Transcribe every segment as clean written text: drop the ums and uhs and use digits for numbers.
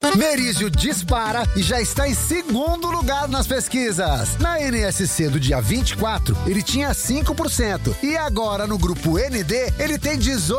Merizio dispara e já está em segundo lugar nas pesquisas. Na NSC do dia 24, ele tinha 5%. E agora no grupo ND, ele tem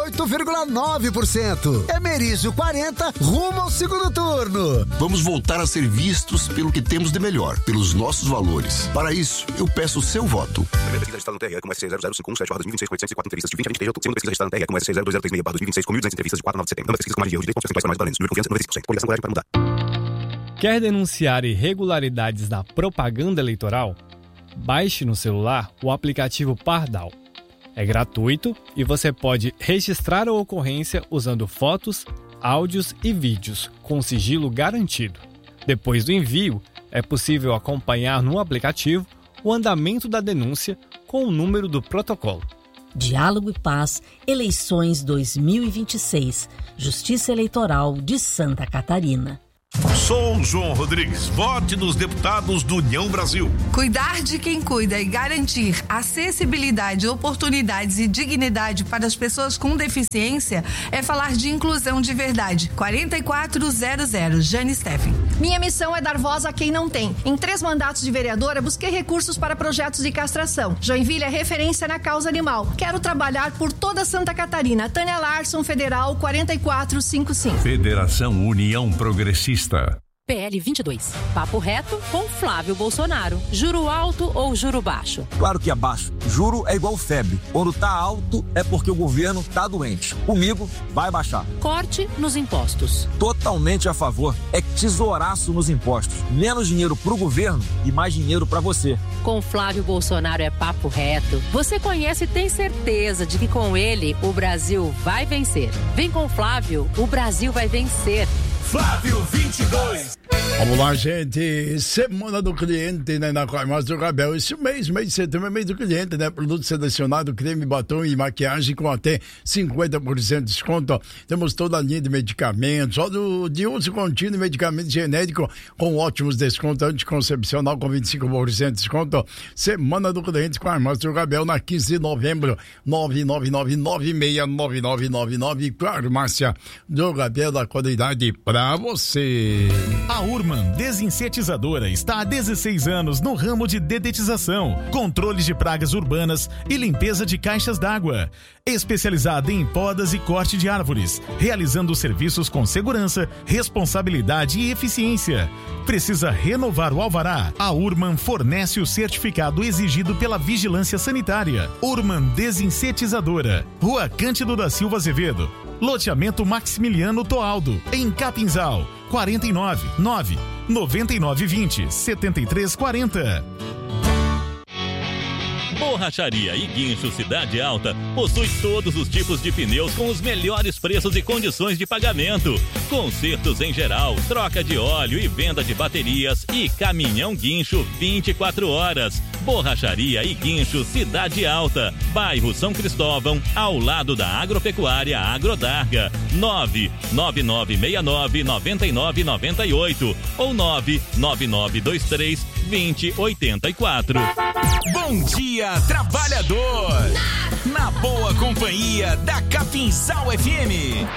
18,9%. É Merizio 40, rumo ao segundo turno. Vamos voltar a ser vistos pelo que temos de melhor, pelos nossos valores. Para isso, eu peço o seu voto. Primeira pesquisa registrada no TRE com SC00517/2026 com 804 entrevistas de 20 a 23 de outubro. Segunda pesquisa registrada no TRE com SC02036/2026 com 1.200 entrevistas de 4 a 9 de setembro. Ambas pesquisas com margem de erro de 10 pontos percentuais mais valentes. Número de confiança 95%. Coligação Coragem para mudar. Quer denunciar irregularidades na propaganda eleitoral? Baixe no celular o aplicativo Pardal. É gratuito e você pode registrar a ocorrência usando fotos, áudios e vídeos com sigilo garantido. Depois do envio, é possível acompanhar no aplicativo o andamento da denúncia com o número do protocolo. Diálogo e Paz, eleições 2026, Justiça Eleitoral de Santa Catarina. Sou João Rodrigues, vote nos deputados do União Brasil. Cuidar de quem cuida e garantir acessibilidade, oportunidades e dignidade para as pessoas com deficiência é falar de inclusão de verdade. 4400, Jane Steffen. Minha missão é dar voz a quem não tem. Em 3 mandatos de vereadora, busquei recursos para projetos de castração. Joinville é referência na causa animal. Quero trabalhar por toda Santa Catarina. Tânia Larson, Federal 4455. Federação União Progressista. PL 22. Papo reto com Flávio Bolsonaro. Juro alto ou juro baixo? Claro que é baixo. Juro é igual febre. Quando tá alto é porque o governo tá doente. Comigo vai baixar. Corte nos impostos. Totalmente a favor. É tesouraço nos impostos. Menos dinheiro pro governo e mais dinheiro pra você. Com Flávio Bolsonaro é papo reto. Você conhece e tem certeza de que com ele o Brasil vai vencer. Vem com Flávio, o Brasil vai vencer. Flávio 22. Vamos lá, gente. Semana do cliente, né, na Farmácia do Rabel. Esse mês de setembro é mês do cliente, né? Produto selecionado, creme, batom e maquiagem com até 50% de desconto. Temos toda a linha de medicamentos, só de uso contínuo, medicamento genérico com ótimos descontos, anticoncepcional com 25% de desconto. Semana do cliente com a Farmácia do Rabel na 15 de novembro. 999969999. Farmácia do Rabel, da qualidade pra você. A Urman Desinsetizadora está há 16 anos no ramo de dedetização, controle de pragas urbanas e limpeza de caixas d'água. Especializada em podas e corte de árvores, realizando serviços com segurança, responsabilidade e eficiência. Precisa renovar o alvará? A Urman fornece o certificado exigido pela Vigilância Sanitária. Urman Desinsetizadora, Rua Cândido da Silva Azevedo, loteamento Maximiliano Toaldo, em Capinzal, 49 9 9920 7340. Borracharia e Guincho Cidade Alta possui todos os tipos de pneus com os melhores preços e condições de pagamento. Consertos em geral, troca de óleo e venda de baterias e caminhão guincho 24 horas. Borracharia e Guincho Cidade Alta, bairro São Cristóvão, ao lado da Agropecuária Agrodarga. 99969-9998 ou 99923-2084. Bom dia, trabalhador! Na boa companhia da Capinzal FM.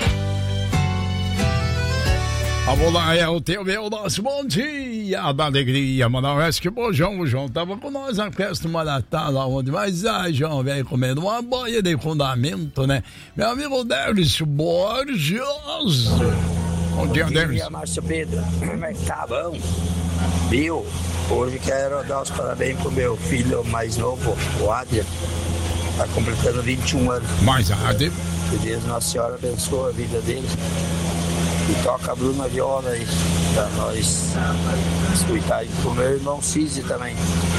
Vamos lá, é o teu, meu, nosso bom dia da alegria, mano. Acho que o João tava com nós na festa do Maratá lá ontem, mas João veio comendo uma boia de fundamento, né? Meu amigo Décio Borges. Bom dia, Décio. Bom dia, Márcio Pedro. Como é que tá? Bom? Viu? Hoje quero dar os parabéns pro meu filho mais novo, o Adrian. Tá completando 21 anos. Mais Adrian. Que Deus Nossa Senhora abençoe a vida dele. E toca a Bruna Viola aí, pra nós escutar. E pro meu irmão Cisi também.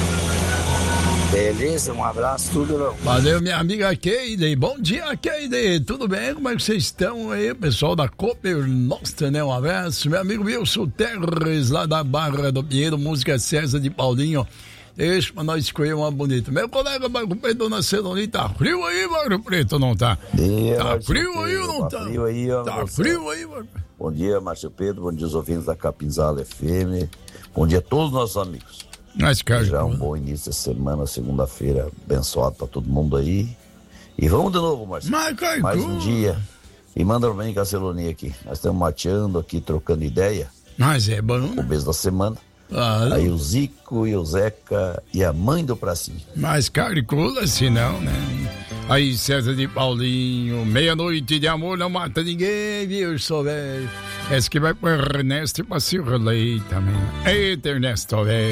Beleza? Um abraço, tudo bom? Valeu, minha amiga Keide. Bom dia, Keide. Tudo bem? Como é que vocês estão aí, pessoal da Cooper Nostra, né? Um abraço. Meu amigo Wilson Terres, lá da Barra do Pinheiro, música César de Paulinho. Deixa pra nós escolher uma bonita. Meu colega Marco Preto, dona Celoni, tá frio aí, Marco Preto, não tá? Tá frio aí ou não tá? Frio aí, tá frio aí, Marco. Bom dia, Márcio Pedro, bom dia aos ouvintes da Capinzal FM, bom dia a todos os nossos amigos. Já um bom início de semana, segunda-feira, abençoado pra todo mundo aí. E vamos de novo, Márcio. Mais um dia. E manda pra mim com a Celoni aqui. Nós estamos mateando aqui, trocando ideia. Mas é bom. Começo da semana. Aí o Zico e o Zeca e a mãe do Pracinho. Mas calcula-se não, né? Aí César de Paulinho, meia-noite de amor não mata ninguém, viu, sou velho. Esse que vai pro Ernesto e pra Cirlei também. Eita, Ernesto, velho.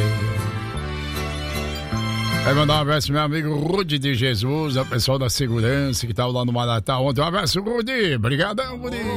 Vai mandar um abraço pro meu amigo Rudy de Jesus, o pessoal da segurança que tava lá no Maratá ontem. Um abraço, Rudy. Obrigadão, Rudy.